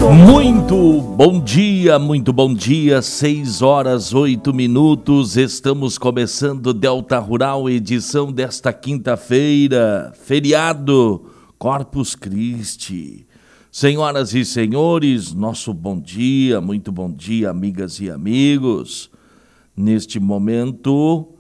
Muito bom dia, 6h08. Estamos começando Delta Rural, edição desta quinta-feira, feriado, Corpus Christi. Senhoras e senhores, nosso bom dia, muito bom dia, amigas e amigos. Neste momento,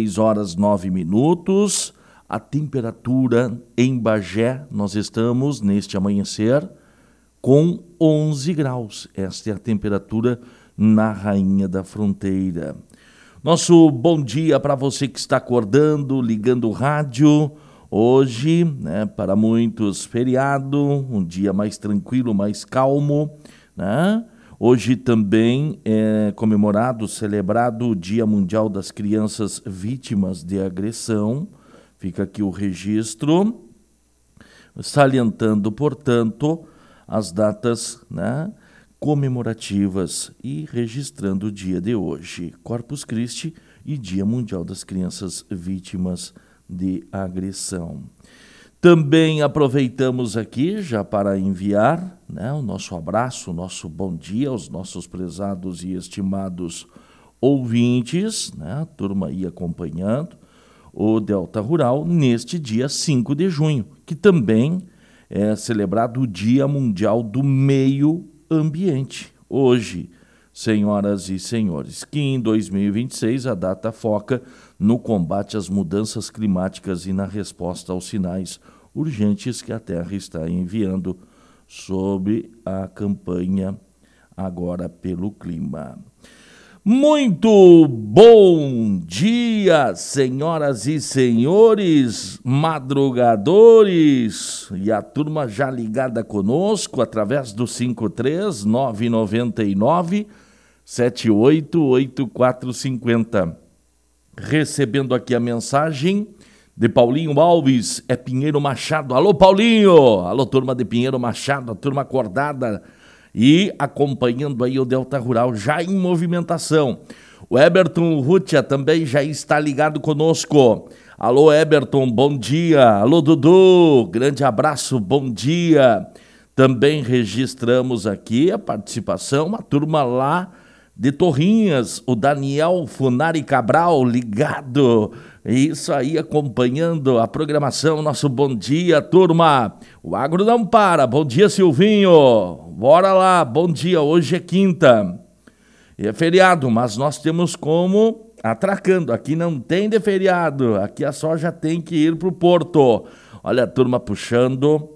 6h09, a temperatura em Bagé, nós estamos neste amanhecer com 11 graus. Esta é a temperatura na Rainha da Fronteira. Nosso bom dia para você que está acordando, ligando o rádio. Hoje, para muitos, feriado, um dia mais tranquilo, mais calmo, né? Hoje também é comemorado, celebrado o Dia Mundial das Crianças Vítimas de Agressão. Fica aqui o registro, salientando, portanto, as datas, comemorativas e registrando o dia de hoje, Corpus Christi e Dia Mundial das Crianças Vítimas de Agressão. Também aproveitamos aqui já para enviar o nosso abraço, o nosso bom dia aos nossos prezados e estimados ouvintes, a turma aí acompanhando o Delta Rural neste dia 5 de junho, que também é celebrado o Dia Mundial do Meio Ambiente. Hoje, senhoras e senhores, que em 2026 a data foca no combate às mudanças climáticas e na resposta aos sinais urgentes que a Terra está enviando sobre a campanha Agora pelo Clima. Muito bom dia, senhoras e senhores, madrugadores, e a turma já ligada conosco através do 53999-788450. Recebendo aqui a mensagem de Paulinho Alves, é Pinheiro Machado. Alô, Paulinho! Alô, turma de Pinheiro Machado, a turma acordada e acompanhando aí o Delta Rural já em movimentação. O Eberton Rutia também já está ligado conosco. Alô, Eberton, bom dia. Alô, Dudu, grande abraço, bom dia. Também registramos aqui a participação, uma turma lá de Torrinhas, o Daniel Funari Cabral ligado. Isso aí, acompanhando a programação. Nosso bom dia, turma. O agro não para. Bom dia, Silvinho. Bora lá, bom dia. Hoje é quinta. E é feriado, mas nós temos como atracando. Aqui não tem de feriado. Aqui a soja tem que ir para o porto. Olha a turma puxando,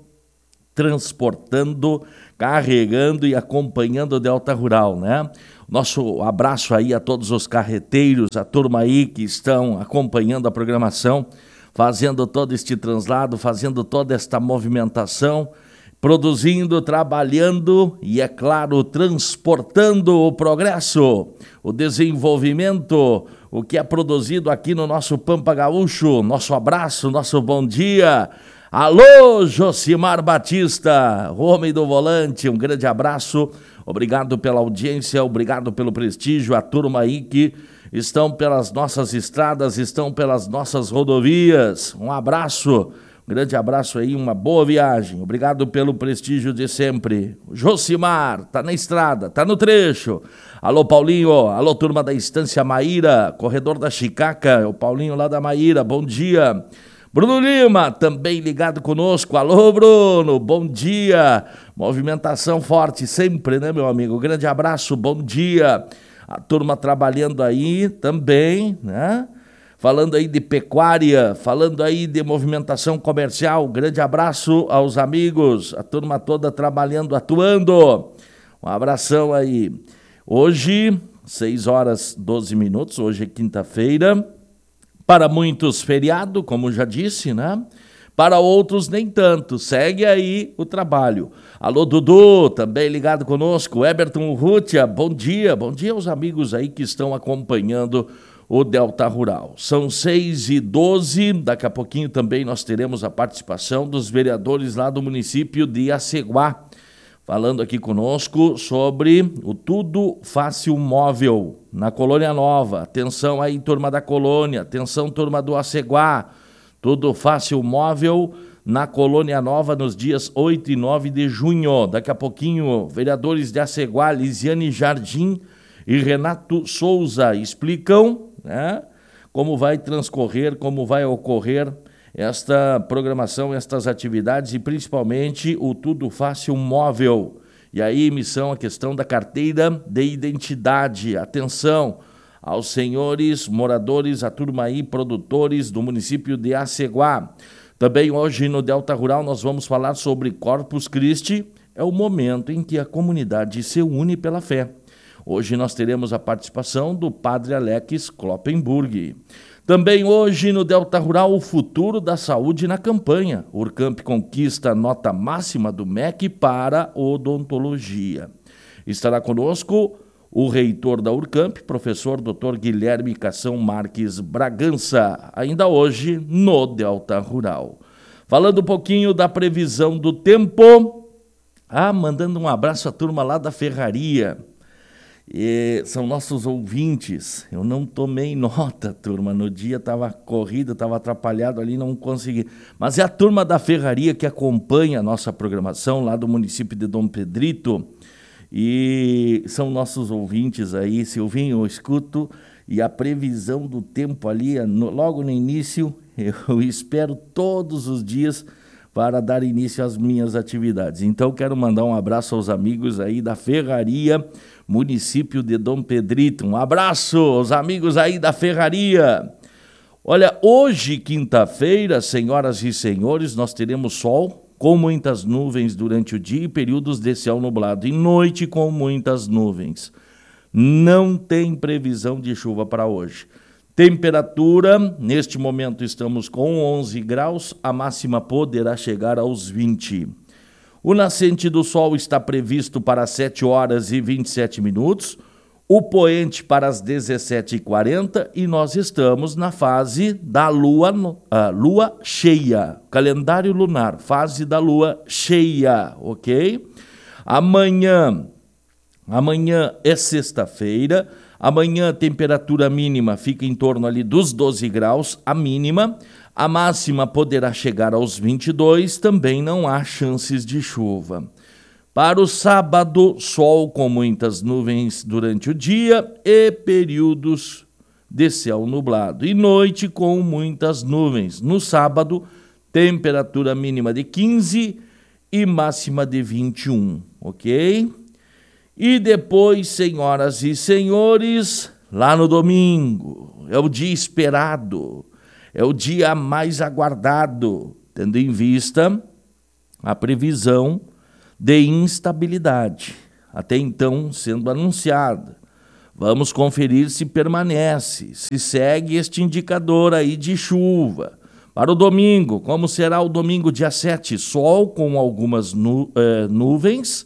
transportando, carregando e acompanhando o Delta Rural, Nosso abraço aí a todos os carreteiros, a turma aí que estão acompanhando a programação, fazendo todo este translado, fazendo toda esta movimentação, produzindo, trabalhando e, é claro, transportando o progresso, o desenvolvimento, o que é produzido aqui no nosso Pampa Gaúcho. Nosso abraço, nosso bom dia. Alô, Josimar Batista, o homem do volante, um grande abraço, obrigado pela audiência, obrigado pelo prestígio, a turma aí que estão pelas nossas estradas, estão pelas nossas rodovias, um abraço, um grande abraço aí, uma boa viagem, obrigado pelo prestígio de sempre. Josimar, tá na estrada, tá no trecho. Alô, Paulinho, alô, turma da Estância Maíra, corredor da Chicaca, o Paulinho lá da Maíra, bom dia. Bruno Lima, também ligado conosco. Alô, Bruno, bom dia. Movimentação forte sempre, meu amigo? Grande abraço, bom dia. A turma trabalhando aí também, Falando aí de pecuária, falando aí de movimentação comercial. Grande abraço aos amigos, a turma toda trabalhando, atuando. Um abração aí. Hoje, 6h12, hoje é quinta-feira. Para muitos, feriado, como já disse, Para outros, nem tanto. Segue aí o trabalho. Alô, Dudu, também ligado conosco. Eberton Rutia, bom dia. Bom dia aos amigos aí que estão acompanhando o Delta Rural. São 6h12. Daqui a pouquinho também nós teremos a participação dos vereadores lá do município de Aceguá, falando aqui conosco sobre o Tudo Fácil Móvel na Colônia Nova. Atenção aí, turma da Colônia, atenção, turma do Aceguá. Tudo Fácil Móvel na Colônia Nova nos dias 8 e 9 de junho. Daqui a pouquinho, vereadores de Aceguá, Lisiane Jardim e Renato Souza explicam, né, como vai transcorrer, como vai ocorrer esta programação, estas atividades e principalmente o Tudo Fácil Móvel. E aí, missão, a questão da carteira de identidade. Atenção aos senhores moradores, a turma aí, produtores do município de Aceguá. Também hoje no Delta Rural nós vamos falar sobre Corpus Christi. É o momento em que a comunidade se une pela fé. Hoje nós teremos a participação do padre Alex Kloppenburg. Também hoje no Delta Rural, o futuro da saúde na campanha. O Urcamp conquista a nota máxima do MEC para odontologia. Estará conosco o reitor da Urcamp, professor Dr. Guilherme Cação Marques Bragança, ainda hoje no Delta Rural. Falando um pouquinho da previsão do tempo, mandando um abraço à turma lá da Ferraria. São nossos ouvintes. Eu não tomei nota, turma. No dia estava corrido, estava atrapalhado ali, não consegui. Mas é a turma da Ferraria que acompanha a nossa programação lá do município de Dom Pedrito. E são nossos ouvintes aí. Silvinho, eu escuto. E a previsão do tempo ali, logo no início, eu espero todos os dias para dar início às minhas atividades. Então, quero mandar um abraço aos amigos aí da Ferraria, município de Dom Pedrito. Um abraço aos amigos aí da Ferraria. Olha, hoje, quinta-feira, senhoras e senhores, nós teremos sol com muitas nuvens durante o dia e períodos de céu nublado. E noite com muitas nuvens. Não tem previsão de chuva para hoje. Temperatura, neste momento estamos com 11 graus, a máxima poderá chegar aos 20. O nascente do sol está previsto para 7 horas e 27 minutos, o poente para as 17h40 e nós estamos na fase da lua cheia, calendário lunar, fase da lua cheia, ok? Amanhã é sexta-feira. Amanhã a temperatura mínima fica em torno ali dos 12 graus, a mínima. A máxima poderá chegar aos 22, também não há chances de chuva. Para o sábado, sol com muitas nuvens durante o dia e períodos de céu nublado. E noite com muitas nuvens. No sábado, temperatura mínima de 15 e máxima de 21, ok? E depois, senhoras e senhores, lá no domingo, é o dia esperado, é o dia mais aguardado, tendo em vista a previsão de instabilidade, até então sendo anunciada. Vamos conferir se permanece, se segue este indicador aí de chuva. Para o domingo, como será o domingo dia 7? Sol com algumas nuvens.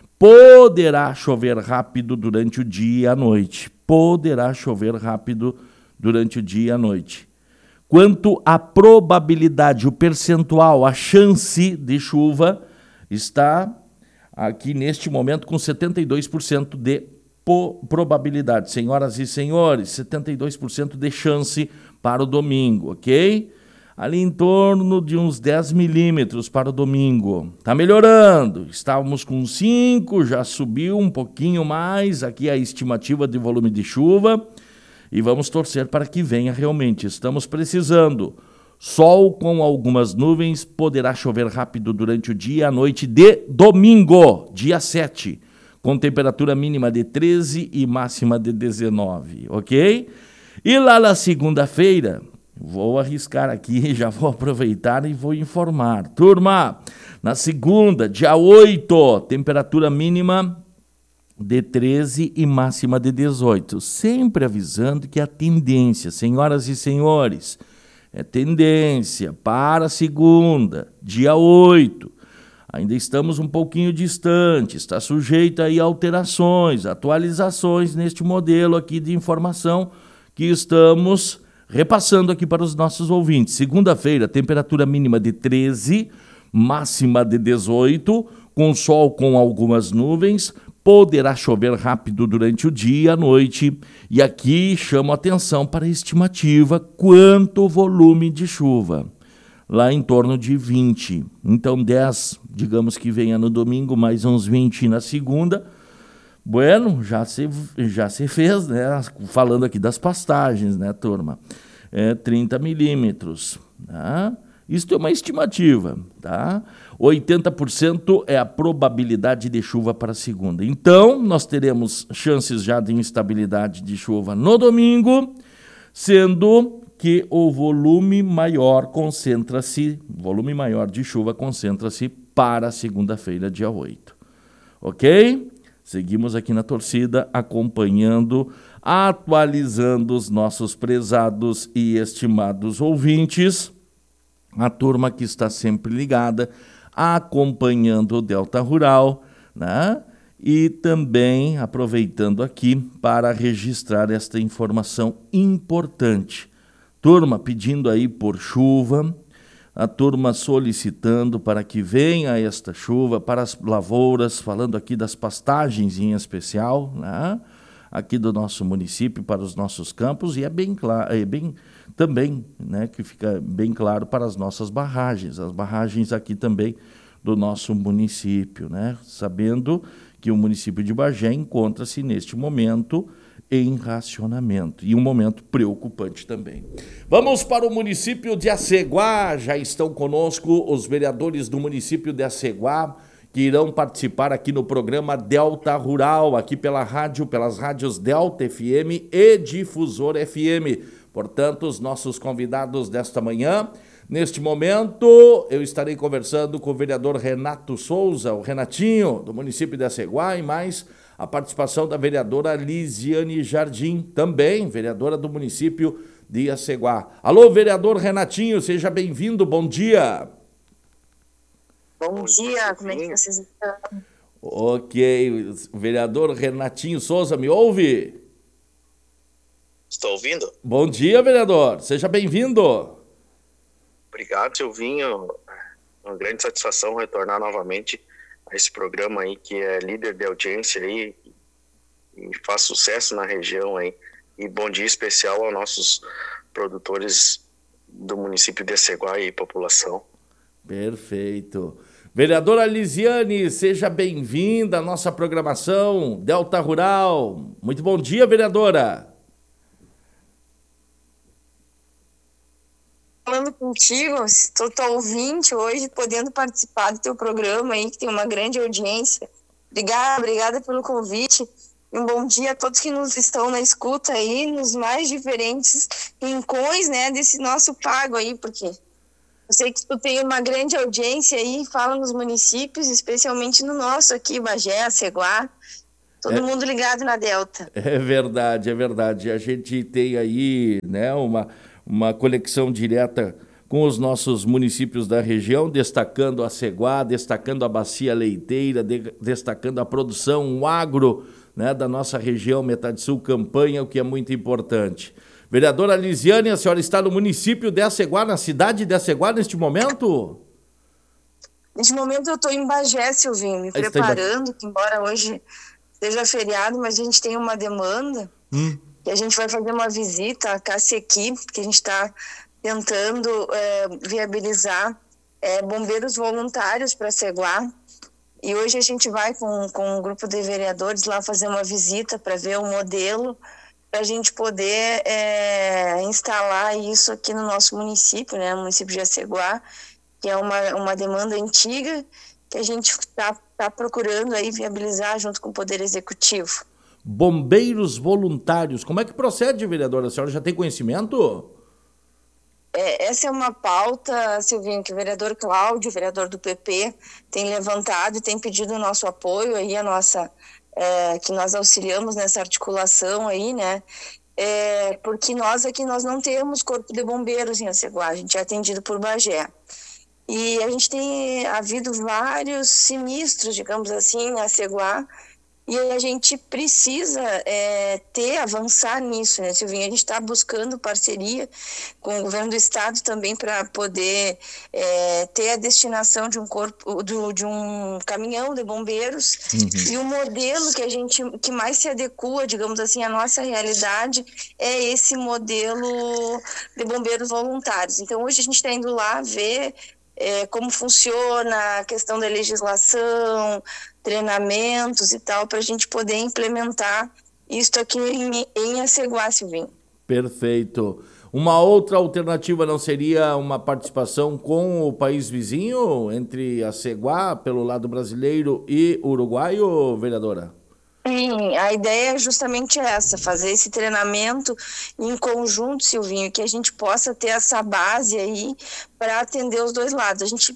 Poderá chover rápido durante o dia e a noite. Poderá chover rápido durante o dia e a noite. Quanto à probabilidade, o percentual, a chance de chuva está aqui neste momento com 72% de probabilidade. Senhoras e senhores, 72% de chance para o domingo, ok? Ali em torno de uns 10 milímetros para o domingo. Está melhorando. Estávamos com 5, já subiu um pouquinho mais. Aqui a estimativa de volume de chuva. E vamos torcer para que venha realmente. Estamos precisando. Sol com algumas nuvens. Poderá chover rápido durante o dia e a noite de domingo, dia 7. Com temperatura mínima de 13 e máxima de 19. Ok? E lá na segunda-feira... Vou arriscar aqui, já vou aproveitar e vou informar. Turma, na segunda, dia 8, temperatura mínima de 13 e máxima de 18. Sempre avisando que a tendência, senhoras e senhores, é tendência para a segunda, dia 8. Ainda estamos um pouquinho distante, está sujeito aí a alterações, atualizações neste modelo aqui de informação que estamos repassando aqui para os nossos ouvintes. Segunda-feira, temperatura mínima de 13, máxima de 18, com sol com algumas nuvens, poderá chover rápido durante o dia e a noite. E aqui chamo a atenção para a estimativa quanto volume de chuva. lá em torno de 20. Então 10, digamos que venha no domingo, mais uns 20 na segunda. Bueno, já se fez, né? Falando aqui das pastagens, né, turma? 30 milímetros, tá? Isso é uma estimativa, tá? 80% é a probabilidade de chuva para a segunda. Então, nós teremos chances já de instabilidade de chuva no domingo, sendo que o volume maior de chuva concentra-se para a segunda-feira, dia 8. Ok? Seguimos aqui na torcida, acompanhando, atualizando os nossos prezados e estimados ouvintes, a turma que está sempre ligada, acompanhando o Delta Rural, né? E também aproveitando aqui para registrar esta informação importante. Turma pedindo aí por chuva, a turma solicitando para que venha esta chuva para as lavouras, falando aqui das pastagens em especial, né? Aqui do nosso município, para os nossos campos, e é bem claro, também, né, que fica bem claro para as nossas barragens, as barragens aqui também do nosso município, né? Sabendo que o município de Bagé encontra-se neste momento em racionamento, e um momento preocupante também. Vamos para o município de Aceguá, já estão conosco os vereadores do município de Aceguá, que irão participar aqui no programa Delta Rural, aqui pela rádio, pelas rádios Delta FM e Difusor FM. Portanto, os nossos convidados desta manhã, neste momento, eu estarei conversando com o vereador Renato Souza, o Renatinho, do município de Aceguá, e mais a participação da vereadora Lisiane Jardim, também vereadora do município de Aceguá. Alô, vereador Renatinho, seja bem-vindo, bom dia. Bom dia, como é que vocês estão? Ok, vereador Renatinho Souza, me ouve? Estou ouvindo? Bom dia, vereador, seja bem-vindo. Obrigado, Silvinho. Uma grande satisfação retornar novamente a esse programa aí, que é líder de audiência aí e faz sucesso na região aí. E bom dia especial aos nossos produtores do município de Aceguá e população. Perfeito. Vereadora Lisiane, seja bem-vinda à nossa programação Delta Rural. Muito bom dia, vereadora. Falando contigo, estou ouvinte hoje, podendo participar do teu programa aí, que tem uma grande audiência. Obrigada pelo convite. E um bom dia a todos que nos estão na escuta aí, nos mais diferentes rincões, né, desse nosso pago aí, porque eu sei que tu tem uma grande audiência aí, fala nos municípios, especialmente no nosso aqui, Bagé, Aceguá, todo mundo ligado na Delta. É verdade, é verdade. A gente tem aí, né, uma conexão direta com os nossos municípios da região, destacando Aceguá, destacando a bacia leiteira, destacando a produção, o agro, né, da nossa região, metade sul, campanha, o que é muito importante. Vereadora Lisiane, a senhora está no município de Aceguá, na cidade de Aceguá, neste momento? Neste momento eu estou em Bagé, Silvinho, me preparando, que embora hoje seja feriado, mas a gente tem uma demanda, que a gente vai fazer uma visita à Cacequi, que a gente está tentando viabilizar bombeiros voluntários para Aceguá. E hoje a gente vai com um grupo de vereadores lá fazer uma visita para ver o modelo, para a gente poder instalar isso aqui no nosso município, né, no município de Aceguá, que é uma demanda antiga que a gente está procurando aí viabilizar junto com o Poder Executivo. Bombeiros voluntários, como é que procede, vereadora? A senhora já tem conhecimento? Essa é uma pauta, Silvinho, que o vereador Cláudio, vereador do PP, tem levantado e tem pedido o nosso apoio aí, que nós auxiliamos nessa articulação aí, né? Porque nós aqui nós não temos corpo de bombeiros em Aceguá, a gente é atendido por Bagé. E a gente tem havido vários sinistros, digamos assim, em Aceguá, e a gente precisa avançar nisso, né, Silvinha? A gente está buscando parceria com o governo do estado também para poder ter a destinação de um de um caminhão de bombeiros, e o modelo que mais se adequa, digamos assim, à nossa realidade é esse modelo de bombeiros voluntários. Então hoje a gente está indo lá ver como funciona a questão da legislação, treinamentos e tal, para a gente poder implementar isso aqui em Aceguá, Silvinho. Perfeito. Uma outra alternativa não seria uma participação com o país vizinho, entre Aceguá, pelo lado brasileiro, e uruguaio, vereadora? Sim, a ideia é justamente essa, fazer esse treinamento em conjunto, Silvinho, que a gente possa ter essa base aí para atender os dois lados. A gente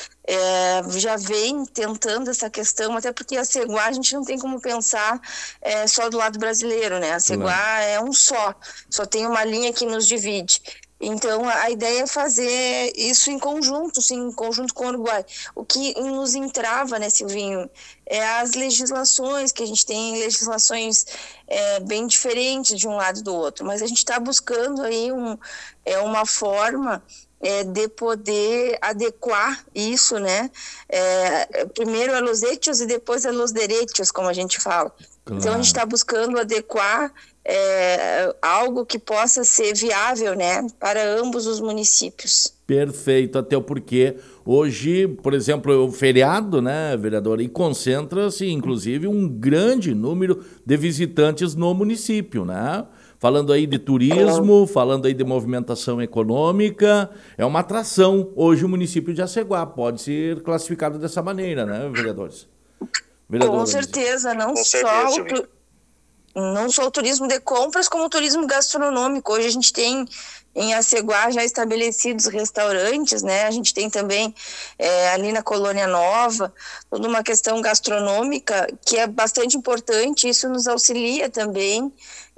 já vem tentando essa questão, até porque a Aceguá a gente não tem como pensar só do lado brasileiro, né? A Aceguá é um só tem uma linha que nos divide. Então, a ideia é fazer isso em conjunto, sim, em conjunto com o Uruguai. O que nos entrava, né, Silvinho, é as legislações, que a gente tem legislações bem diferentes de um lado e do outro, mas a gente está buscando aí uma forma de poder adequar isso, né? Primeiro a los hechos e depois a los derechos, como a gente fala. Claro. Então, a gente está buscando adequar algo que possa ser viável, né, para ambos os municípios. Perfeito, até porque hoje, por exemplo, é o feriado, né, vereadora, e concentra-se, inclusive, um grande número de visitantes no município, né? Falando aí de turismo, falando aí de movimentação econômica, é uma atração hoje o município de Aceguá, pode ser classificado dessa maneira, né, vereadores? Com certeza, não só o turismo de compras, como o turismo gastronômico. Hoje a gente tem em Aceguá já estabelecidos restaurantes, né? A gente tem também ali na Colônia Nova toda uma questão gastronômica que é bastante importante. Isso nos auxilia também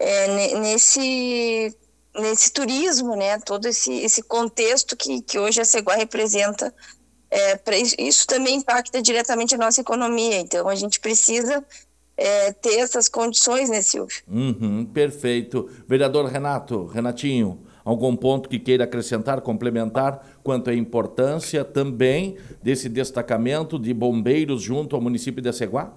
nesse turismo, né? Todo esse contexto que hoje Aceguá representa. Isso também impacta diretamente a nossa economia. Então a gente precisa ter essas condições, né, Silvio? Perfeito. Vereador Renatinho, algum ponto que queira acrescentar, complementar, quanto à importância também desse destacamento de bombeiros junto ao município de Aceguá?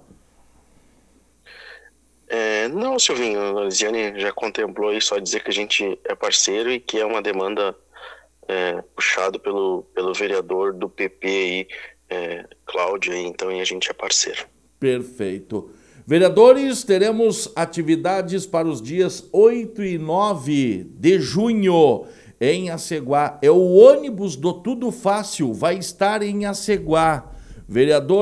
Não, Silvinho, a Lisiane já contemplou aí, só dizer que a gente é parceiro e que é uma demanda puxado pelo vereador do PP aí, Cláudio, aí, então a gente é parceiro. Perfeito. Vereadores, teremos atividades para os dias 8 e 9 de junho em Aceguá. É o ônibus do Tudo Fácil, vai estar em Aceguá. Vereador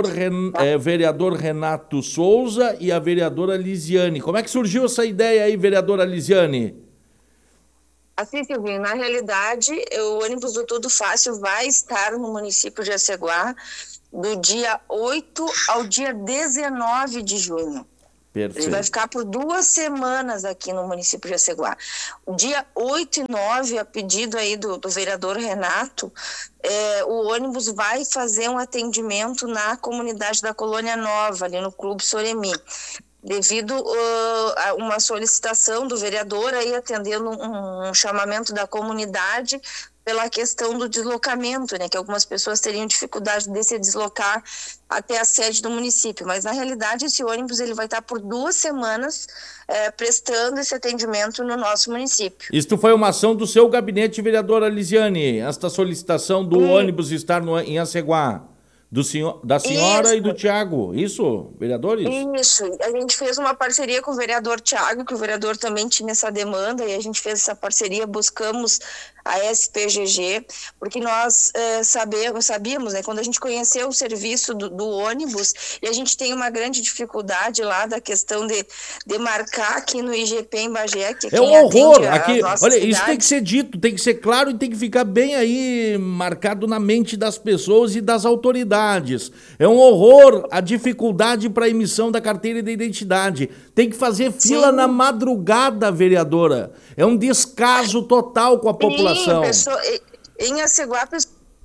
Renato Souza e a vereadora Lisiane. Como é que surgiu essa ideia aí, vereadora Lisiane? Assim, Silvinho, na realidade, o ônibus do Tudo Fácil vai estar no município de Aceguá do dia 8 ao dia 19 de junho. Perfeito. Ele vai ficar por 2 semanas aqui no município de Aceguá. O dia 8 e 9, a pedido aí do vereador Renato, o ônibus vai fazer um atendimento na comunidade da Colônia Nova, ali no Clube Soremi. Devido a uma solicitação do vereador aí atendendo um chamamento da comunidade pela questão do deslocamento, né, que algumas pessoas teriam dificuldade de se deslocar até a sede do município, mas na realidade esse ônibus ele vai estar por 2 semanas prestando esse atendimento no nosso município. Isto foi uma ação do seu gabinete, vereadora Lisiane, esta solicitação do ônibus estar em Aceguá. Da senhora e do Tiago, isso, vereadores? Isso, a gente fez uma parceria com o vereador Tiago, que o vereador também tinha essa demanda, e a gente fez essa parceria, buscamos a SPGG, porque nós sabíamos, né, quando a gente conheceu o serviço do ônibus, e a gente tem uma grande dificuldade lá da questão de marcar aqui no IGP em Bagé, que é um horror, aqui, olha, isso tem que ser dito, tem que ser claro e tem que ficar bem aí marcado na mente das pessoas e das autoridades. É um horror a dificuldade para a emissão da carteira de identidade. Tem que fazer fila na madrugada, vereadora. É um descaso total com a população. Em Aceguá,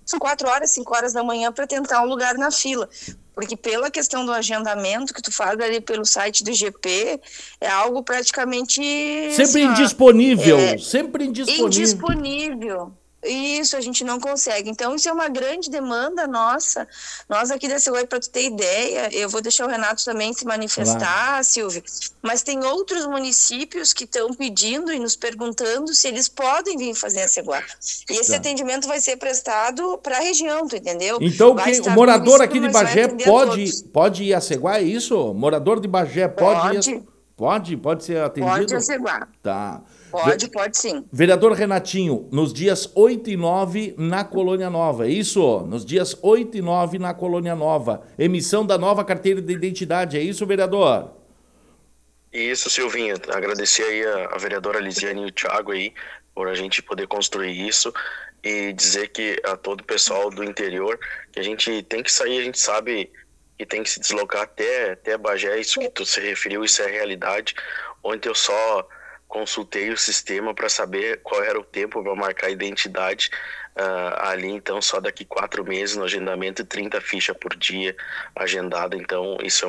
são 4 horas, 5 horas da manhã para tentar um lugar na fila. Porque pela questão do agendamento que tu faz ali pelo site do GP, é algo praticamente... Sempre assim, indisponível, sempre indisponível. Indisponível. Isso, a gente não consegue. Então, isso é uma grande demanda nossa. Nós aqui da Segoi, para tu ter ideia, eu vou deixar o Renato também se manifestar, Silvio, mas tem outros municípios que estão pedindo e nos perguntando se eles podem vir fazer a Segoi. E esse atendimento vai ser prestado para a região, tu entendeu? Então, o morador aqui de Bagé pode ir a Segoi, é isso? Morador de Bagé pode ir? Pode ser atendido? Pode a Segoi. Tá. Pode sim. Vereador Renatinho, nos dias 8 e 9 na Colônia Nova, é isso? Nos dias 8 e 9 na Colônia Nova. Emissão da nova carteira de identidade, é isso, vereador? Isso, Silvinho. Agradecer aí a vereadora Lisiane e o Thiago aí por a gente poder construir isso e dizer que a todo o pessoal do interior que a gente tem que sair, a gente sabe que tem que se deslocar até Bagé, isso que tu se referiu, isso é realidade. Ontem eu só consultei o sistema para saber qual era o tempo para marcar a identidade ali, então só daqui 4 meses no agendamento e 30 fichas por dia agendada, então isso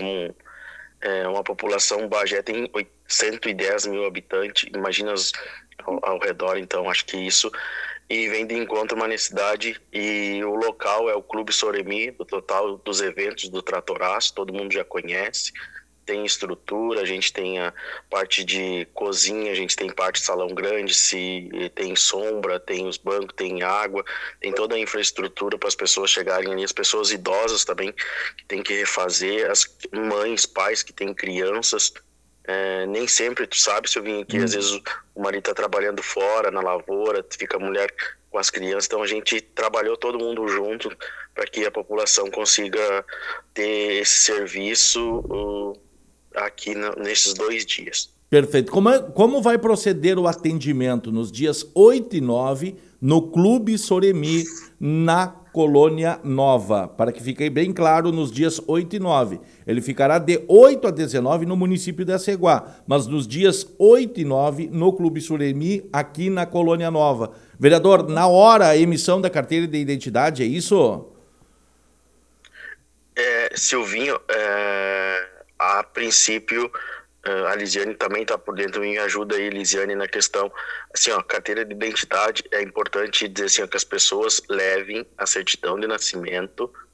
é uma população, Bagé tem 110 mil habitantes, imagina ao redor, então acho que isso, e vem de encontro uma necessidade, e o local é o Clube Soremi, o total dos eventos do Tratoraço, todo mundo já conhece, tem estrutura, a gente tem a parte de cozinha, a gente tem parte de salão grande, se tem sombra, tem os bancos, tem água, tem toda a infraestrutura para as pessoas chegarem ali, as pessoas idosas também, que tem que refazer, as mães, pais que têm crianças, nem sempre, tu sabe, Silvinho, que às vezes o marido está trabalhando fora, na lavoura, fica a mulher com as crianças, então a gente trabalhou todo mundo junto para que a população consiga ter esse serviço aqui nesses 2 dias. Perfeito. Como vai proceder o atendimento nos dias 8 e 9 no Clube Soremi, na Colônia Nova? Para que fique bem claro, nos dias 8 e 9. Ele ficará de 8 a 19 no município de Aceguá, mas nos dias 8 e 9 no Clube Soremi, aqui na Colônia Nova. Vereador, na hora a emissão da carteira de identidade, é isso? Silvinho, a princípio, a Lisiane também está por dentro, me ajuda aí, Lisiane, na questão, assim, carteira de identidade, é importante dizer assim, que as pessoas levem a certidão de nascimento,